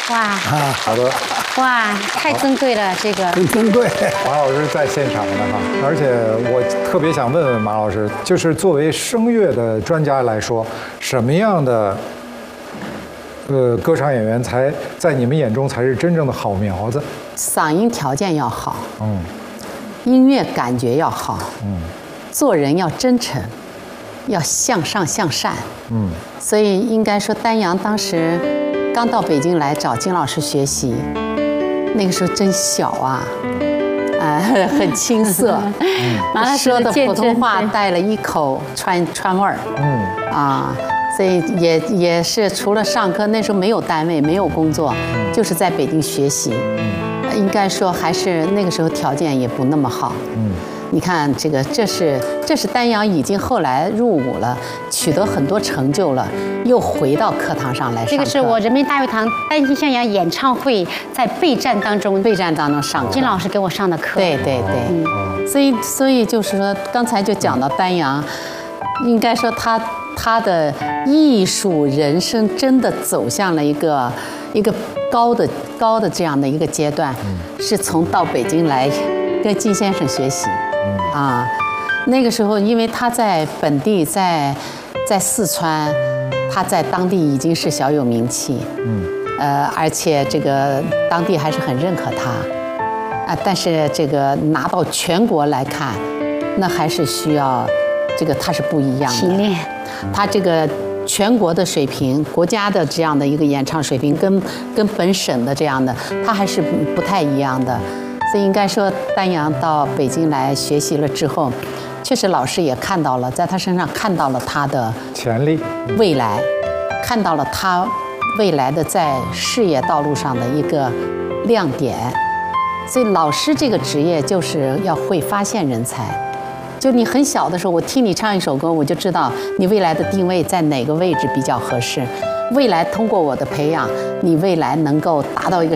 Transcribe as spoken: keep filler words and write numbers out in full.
哇啊，好的， 哇，太珍贵了，这个很珍贵。 马老师在现场的哈，而且我特别想问问马老师，就是作为声乐的专家来说，什么样的呃歌唱演员才在你们眼中才是真正的好苗子？ 嗓音条件要好， 嗯， 音乐感觉要好， 嗯， 做人要真诚，要向上向善， 嗯， 所以应该说丹阳当时刚到北京来找金老师学习，那个时候真小啊，啊、呃，很青涩， 马老师说的见普通证对话带了一口川川味儿， 嗯， 啊，所以也也是除了上课，那时候没有单位，没有工作，就是在北京学习，呃应该说还是那个时候条件也不那么好， 嗯。 你看这个，这是这是丹阳已经后来入伍了，取得很多成就了，又回到课堂上来上课。 这个是我人民大会堂《丹心向阳》演唱会在备战当中， 备战当中上课， 金老师给我上的课。 对对对，嗯、所以所以就是说，刚才就讲到丹阳，应该说他他的艺术人生真的走向了一个一个高的高的这样的一个阶段，嗯、是从到北京来跟金先生学习。啊，那个时候，因为他在本地，在在四川，他在当地已经是小有名气，嗯，呃，而且这个当地还是很认可他，啊，但是这个拿到全国来看，那还是需要这个他是不一样的， 提炼， 他这个全国的水平，国家的这样的一个演唱水平，跟跟本省的这样的，他还是不太一样的。所以应该说，丹阳到北京来学习了之后，确实老师也看到了，在他身上看到了他的潜力、 未来，看到了他未来的在事业道路上的一个亮点。所以老师这个职业就是要会发现人才。就你很小的时候，我听你唱一首歌，我就知道你未来的定位在哪个位置比较合适。未来通过我的培养，你未来能够达到一个